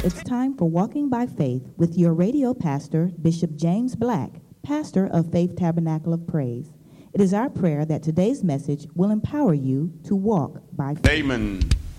It's time for Walking by Faith with your radio pastor, Bishop James Black, pastor of Faith Tabernacle of Praise. It is our prayer that today's message will empower you to walk by faith. Naaman,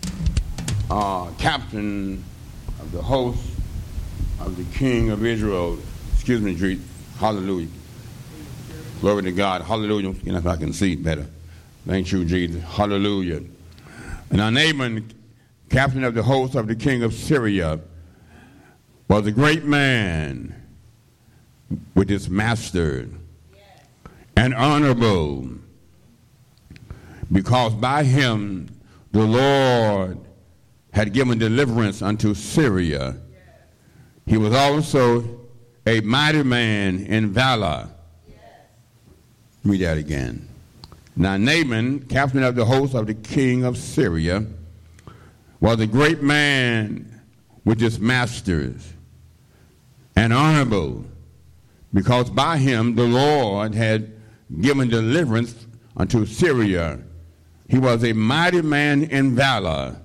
captain of the host of the king of Israel. Excuse me, Dreet. Hallelujah. Glory to God. Hallelujah. You know, if I can see better. Thank you, Jesus. Hallelujah. And now Naaman, captain of the host of the king of Syria, was a great man with his master, and honorable, because by him the Lord had given deliverance unto Syria. He was also a mighty man in valor. Read that again. Now Naaman, captain of the host of the king of Syria, was a great man with his masters, and honorable, because by him the Lord had given deliverance unto Syria. He was a mighty man in valor.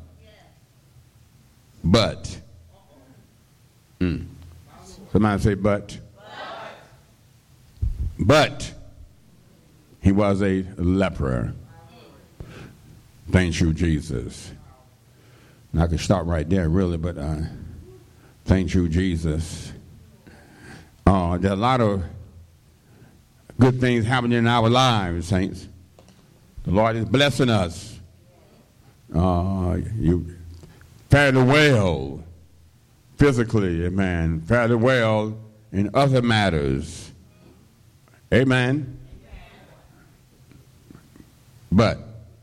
But, somebody say but. But he was a leper. Thank you, Jesus. Now I could stop right there, really, but thank you, Jesus. There are a lot of good things happening in our lives, saints. The Lord is blessing us. You fairly well physically, amen. Fairly well in other matters. Amen. But,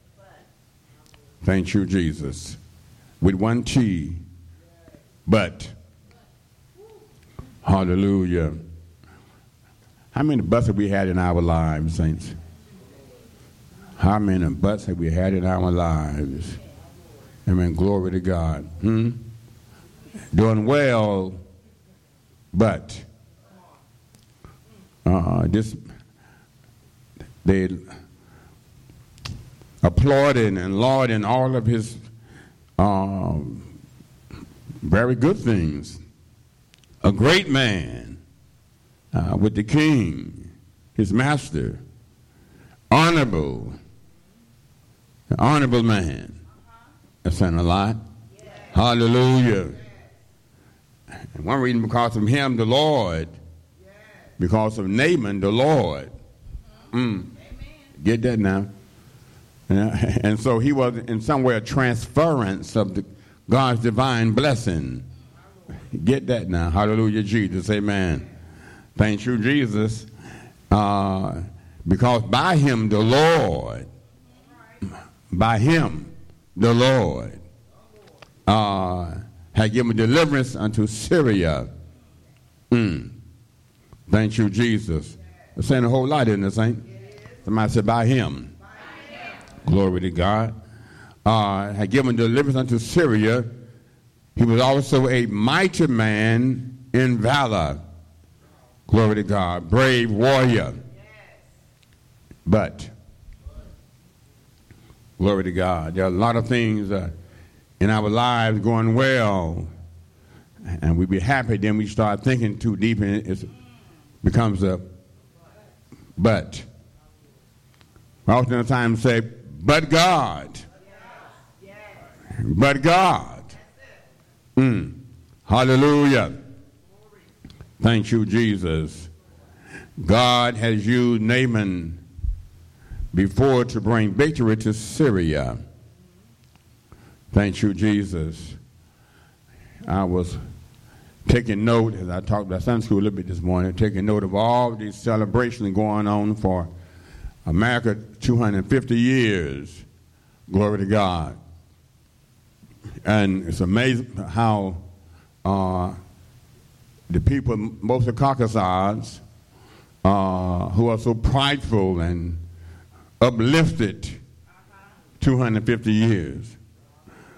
thank you, Jesus. With one T, but, hallelujah. How many buts have we had in our lives, saints? How many buts have we had in our lives? Amen. Glory to God. Doing well, but they applauding and lauding all of his very good things. A great man with the king, his master, honorable man. That's saying a lot. Yeah. Hallelujah. Yeah. And one reason, because of him, the Lord, because of Naaman, the Lord. Get that now. Yeah. And so he was in some way a transference of God's divine blessing. Get that now. Hallelujah, Jesus. Amen. Thank you, Jesus. Because by him, the Lord, had given deliverance unto Syria. Thank you, Jesus. They're saying a whole lot, isn't it, saint? Somebody said, by him. Glory to God. Had given deliverance unto Syria. He was also a mighty man in valor. Glory to God. Brave warrior. But, glory to God, there are a lot of things in our lives going well, and we be happy, then we start thinking too deep, and it becomes a but. I oftentimes say, but God. But God. Hallelujah. Thank you, Jesus. God has used Naaman before to bring victory to Syria. Thank you, Jesus. I was taking note, as I talked about Sunday school a little bit this morning, taking note of all these celebrations going on for America 250 years. Glory to God. And it's amazing how the people, most of the Caucasians, who are so prideful and uplifted 250 years.